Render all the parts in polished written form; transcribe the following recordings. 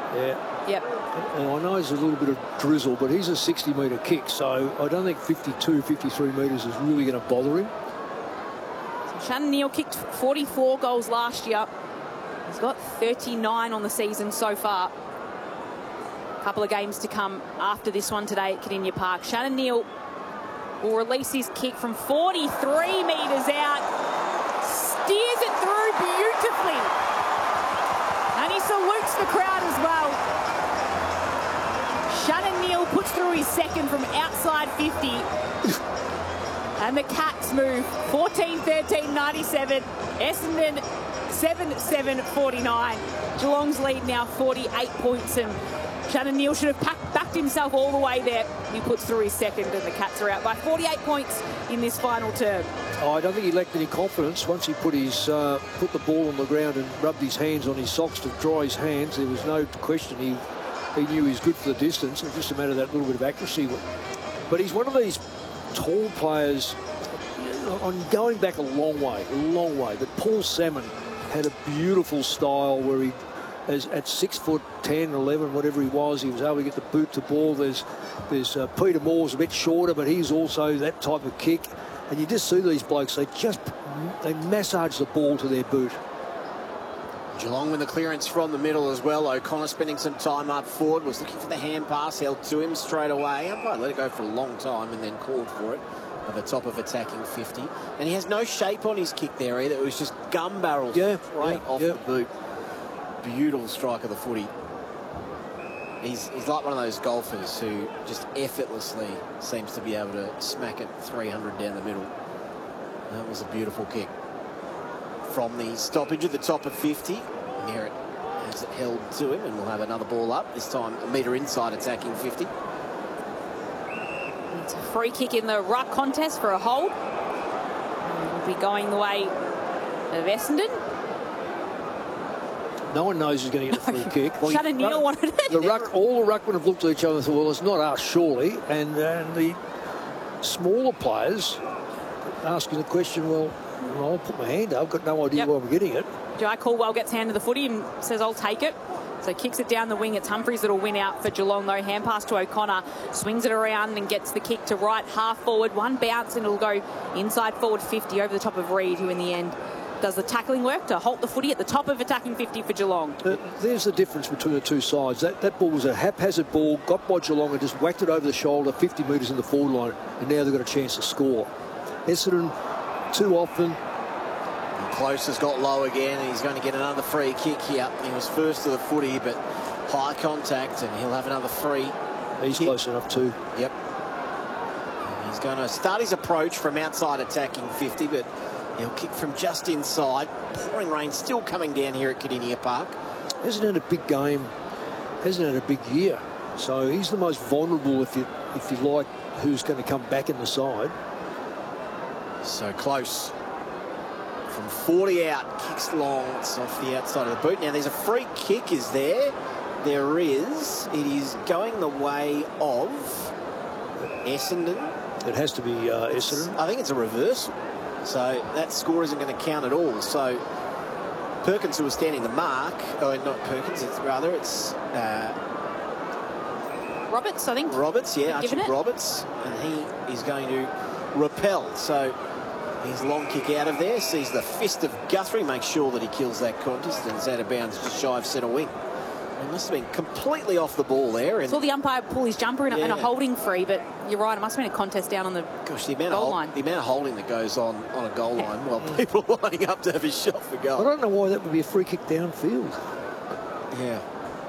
Yeah. Yep. And I know there's a little bit of drizzle, but he's a 60-metre kick, so I don't think 52, 53 metres is really going to bother him. So Shannon Neal kicked 44 goals last year. He's got 39 on the season so far. A couple of games to come after this one today at Kardinia Park. Shannon Neal will release his kick from 43 metres out. Steers it through beautifully. And he salutes the crowd as well. Shannon Neal puts through his second from outside 50. And the Cats move 14-13-97. Essendon 7-7-49. Geelong's lead now 48 points, and Shannon Neal should have backed himself all the way there. He puts through his second, and the Cats are out by 48 points in this final term. Oh, I don't think he lacked any confidence. Once he put the ball on the ground and rubbed his hands on his socks to dry his hands, there was no question he knew he was good for the distance. It was just a matter of that little bit of accuracy. But he's one of these tall players, on going back a long way. But Paul Salmon had a beautiful style where he, at 6'10", 11, whatever he was able to get the boot to ball. There's Peter Moore's a bit shorter, but he's also that type of kick. And you just see these blokes, they massage the ball to their boot. Geelong with the clearance from the middle as well. O'Connor spending some time up forward, was looking for the hand pass, held to him straight away. Umpire let it go for a long time and then called for it at the top of attacking 50. And he has no shape on his kick there either. It was just gun barrels straight off the boot. Beautiful strike of the footy. He's like one of those golfers who just effortlessly seems to be able to smack it 300 down the middle. That was a beautiful kick. From the stoppage at the top of 50. Merritt has it held to him, and we'll have another ball up, this time a metre inside attacking 50. It's a free kick in the ruck contest for a hold. It'll be going the way of Essendon. No one knows who's going to get the free kick. Well, Shannon Neal wanted it. All the ruckmen have looked at each other and thought, well, it's not us, surely. And the smaller players asking the question, well, I'll put my hand up. I've got no idea where I'm getting it. Jai Caldwell gets hand of the footy and says, I'll take it. So kicks it down the wing. It's Humphries that'll win out for Geelong, though. Hand pass to O'Connor. Swings it around and gets the kick to right half forward. One bounce and it'll go inside forward 50 over the top of Reid, who in the end does the tackling work to halt the footy at the top of attacking 50 for Geelong. There's the difference between the two sides. That ball was a haphazard ball, got by Geelong and just whacked it over the shoulder 50 metres in the forward line, and now they've got a chance to score. Essendon, too often. Close has got low again, and he's going to get another free kick here. He was first to the footy, but high contact, and he'll have another free. He's close enough too. Yep. And he's going to start his approach from outside attacking 50, but he'll kick from just inside. Pouring rain still coming down here at Kardinia Park. Hasn't had a big game, hasn't had a big year. So he's the most vulnerable, if you like, who's going to come back in the side. So close. From 40 out, kicks long. It's off the outside of the boot. Now there's a free kick, is there? There is. It is going the way of Essendon. It has to be Essendon. I think it's a reversal. So that score isn't going to count at all. So Perkins, who was standing the mark, not Perkins, it's Roberts, I think. Roberts, yeah, Archie Roberts, and he is going to repel. So his long kick out of there sees the fist of Guthrie, makes sure that he kills that contest, and it's out of bounds just shy of centre wing. He must have been completely off the ball there. Saw the umpire pull his jumper in and a holding free, but you're right, it must have been a contest down on the goal line. The amount of holding that goes on a goal line while people are lining up to have a shot for goal. I don't know why that would be a free kick downfield. Yeah.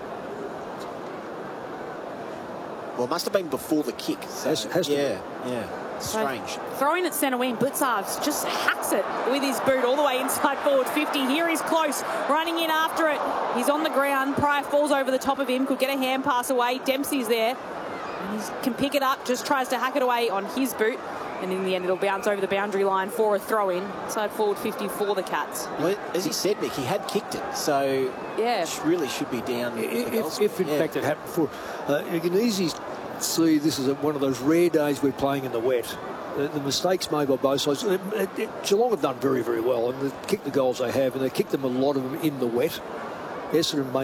Well, it must have been before the kick. So, has to be. Yeah. Strange. So, throwing at centre wing, Blitzarves just hacks it with his boot all the way inside forward 50. Here he's close, running in after it. He's on the ground. Pryor falls over the top of him, could get a hand pass away. Dempsey's there. And he can pick it up, just tries to hack it away on his boot. And in the end, it'll bounce over the boundary line for a throw-in. Inside forward 50 for the Cats. Well, as he said, Mick, he had kicked it. So it really should be down. If in fact it happened before, you can easily see this is one of those rare days we're playing in the wet. The mistakes made by both sides. Geelong have done very, very well, and they kicked the goals they have, and they kicked them, a lot of them, in the wet. Essendon made